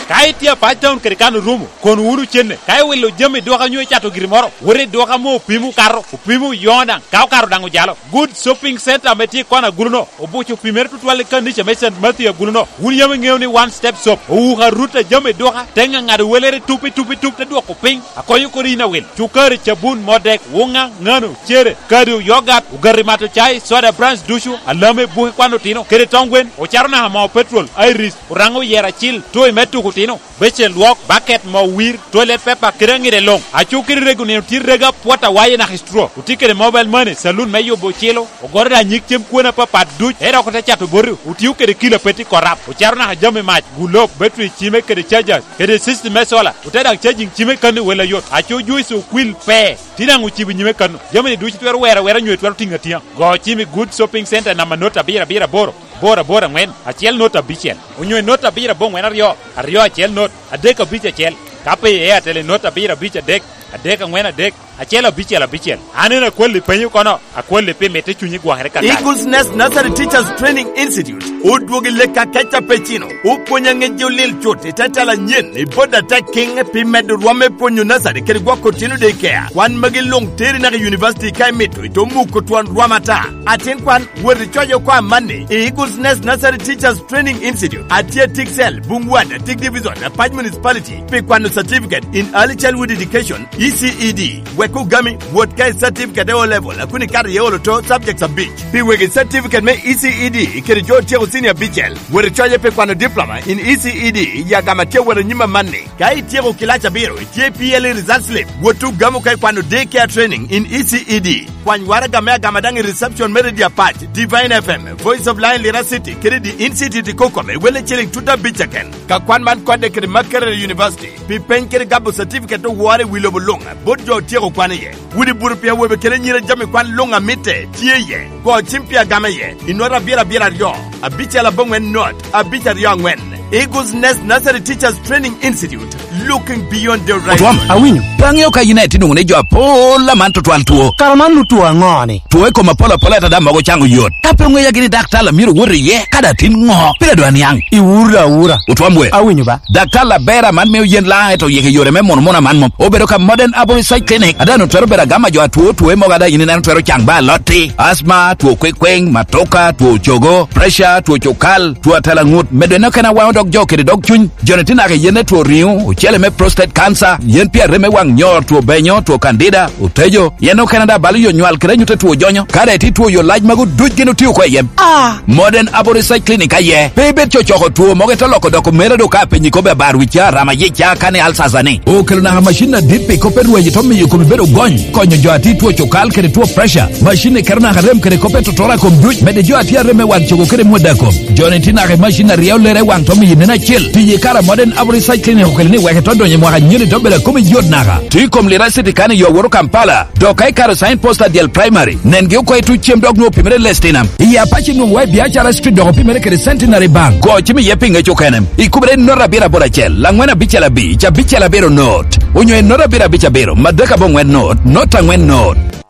kai tia pa town kere kan rumu kon wuru chenne kai welo jame doka nyoy chato girimoro wore doka mo pimu karo pimu yonda kaw karo dangu jalo good shopping center meti kona guluno obuchu pimer tutwale kan ni chame St. Matthew guluno wun yame ngewni one step shop o ha ruta jame doka tenga ngado welere tupi te doko ping akoyo ko rina wel chukari chabun modek wonga ngano chere kadu yogurt ugarimato chai soda branch dushu alame buhi kwano tino kere tongwen o charna ma petrol iris urango yera chil toy metu kutino bechel walk bucket mo wir toilet paper kerengire long achukiri regune tirrega pota waye na histro utikere mobile money saloon meyo bochelo ogorda nyikchem kuona papa duch era ko tachato boru utiukere kilo peti korap o charna ha jame mach gulok battery chime kere chargers kere system sola utada charging chime kan wela yot acho juice kwil pe tinangu chibi nyime kan jame duch twero wera nywe twero tinga tia go chimi good shopping center na manota bira bora ngwen achiel nota bichiel unywe nota bira bo ngwen aryo achiel not adeka biche achiel kape e atele nota bira biche adeka ngwen adek achiel bichiel anena kweli penyu kono akweli pe mete chunyi gwangre kata Eagles Nest Nursery Teachers Training Institute udwogi leka kecha pechino uponya ngejo lil chote tatala nyen e boda ta king pi med rwame ponyo nursery keri gwa continue de care kwan magilong teri na university kai meto to muko twan rwamata atin kwan wori chojo kwa mane Eagles Nest Nursery Teachers Training Institute atie Tixel Bungwada Tik Division Paj Municipality pe kwano certificate in early childhood education ECED Weku Gami Wodkai certificate O level akuni kari yolo to subjects of beach pi wege certificate me ECED keri jo senior bichel wori choje pe kwano diploma in ECED ya gama te wori nyima manne kai tiego kilacha biro tie PL result slip wotu gamu kai kwano daycare training in ECED kwan wara gama dangi reception media patch Divine FM Voice of Lion Lira City keri di Institute Kokome wele chilling tuta bichaken ka kwan man kwade keri Makerere University pi pen keri gabu certificate wari wilobo longa bodjo tiego kwane ye wudi burupia webe keri nyira jami kwan longa mite tie ye go chimpia game ye inora bira yo Abichala Bongwen North, Abichar Youngwen, Eagles Nest Nursery Teachers Training Institute, looking beyond the right. Otwam, awinyo. Pangyo ka United ngune jo pola man to twal tuo. Karaman lutua ngone. Tuwe ko mapola ta mago changu yot. Kape ngwe yagini daktala miru wori ye kada tin ngo. Pila doan yang. Iura. Otwam we. Awinyo ba. Daktala bera man me yen la eto yeke yore me mona man mom. Obero ka modern aboricide clinic. Adano twero bera gama jo tuwe mo gada yini nan twero chang ba loti. Asma, tuo kweng, matoka, tuo chogo, pressure, tuo chokal, tuo talangut. Medweno kana wao dog jo kede dog chun. Jonetin ake yene tuo riu. Uchele me prostate cancer. Yen pia reme wang nyor tuo benyo, tuo candida, utejo. Yeno Canada bali yo nyual kere nyute tuo jonyo. Kare ti tuo yo laj magu duj genu tiu kwe yem. Modern Aboricide Clinic aye. Pebe chochoko tuo mogeta loko doko mere do kape nyikobe barwicha rama yecha kane alsazane. Okelo na machine dipe kope ruwe jitomi yukomi bedo gony. Konyo jo ati tuo chokal kere tuo pressure. Machine kerna harem kere kope totora kom duj. Mede jo ati reme wang choko kere mwedako. Jonetina ke machine riau lere wang tomi yinena chill. Tiye kara Modern Aboricide Clinic hokelini weke tondo nye mwaka nyuri dobele kumi yod naga. Tikom lira city kani yo woro Kampala. Dokai karo sign posta diel primary. Nenge uko etu chiem dog no pimere lestinam. Iya apache nungwe biachara street doko pimere kere Centenary Bank. Go chimi yepinge chukenem. Ikubere nora bira bora chel. Langwena bichela bi. Cha bichela biro note. Unyo nora bira bicha biro. Madeka bongwen note. Nota ngwen note.